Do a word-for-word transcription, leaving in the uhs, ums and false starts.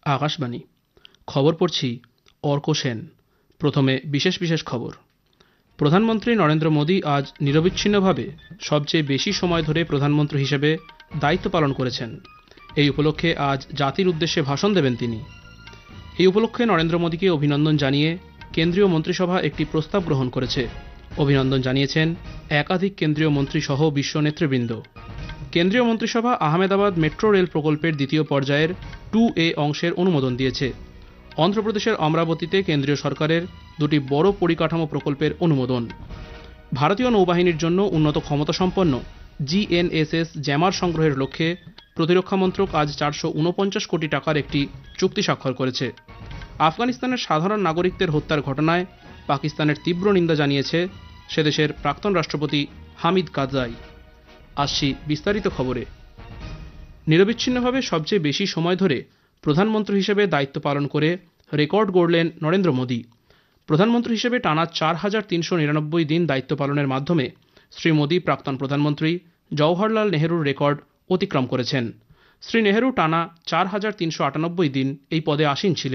আকাশবাণী খবর পড়ছি অর্ক সেন। প্রথমে বিশেষ বিশেষ খবর। প্রধানমন্ত্রী নরেন্দ্র মোদী আজ নিরবিচ্ছিন্নভাবে সবচেয়ে বেশি সময় ধরে প্রধানমন্ত্রী হিসেবে দায়িত্ব পালন করেছেন। এই উপলক্ষে আজ জাতির উদ্দেশ্যে ভাষণ দেবেন তিনি। এই উপলক্ষে নরেন্দ্র মোদীকে অভিনন্দন জানিয়ে কেন্দ্রীয় মন্ত্রিসভা একটি প্রস্তাব গ্রহণ করেছে। অভিনন্দন জানিয়েছেন একাধিক কেন্দ্রীয় মন্ত্রী সহ বিশ্ব নেতৃবৃন্দ। কেন্দ্রীয় মন্ত্রিসভা আহমেদাবাদ মেট্রো রেল প্রকল্পের দ্বিতীয় পর্যায়ের টু এ অংশের অনুমোদন দিয়েছে। অন্ধ্রপ্রদেশের অমরাবতীতে কেন্দ্রীয় সরকারের দুটি বড় পরিকাঠামো প্রকল্পের অনুমোদন। ভারতীয় নৌবাহিনীর জন্য উন্নত ক্ষমতাসম্পন্ন G N S S jammer সংগ্রহের লক্ষ্যে প্রতিরক্ষা মন্ত্রক আজ চারশো উনপঞ্চাশ কোটি টাকার একটি চুক্তি স্বাক্ষর করেছে। আফগানিস্তানের সাধারণ নাগরিকদের হত্যার ঘটনায় পাকিস্তানের তীব্র নিন্দা জানিয়েছে সেদেশের প্রাক্তন রাষ্ট্রপতি হামিদ কারজাই। আসছি বিস্তারিত খবরে। নিরবিচ্ছিন্নভাবে সবচেয়ে বেশি সময় ধরে প্রধানমন্ত্রী হিসেবে দায়িত্ব পালন করে রেকর্ড গড়লেন নরেন্দ্র মোদী। প্রধানমন্ত্রী হিসেবে টানা চার হাজার তিনশো নিরানব্বই দিন দায়িত্ব পালনের মাধ্যমে শ্রী মোদী প্রাক্তন প্রধানমন্ত্রী জওহরলাল নেহরুর রেকর্ড অতিক্রম করেছেন। শ্রী নেহরু টানা চার হাজার তিনশো আটানব্বই দিন এই পদে আসীন ছিলেন।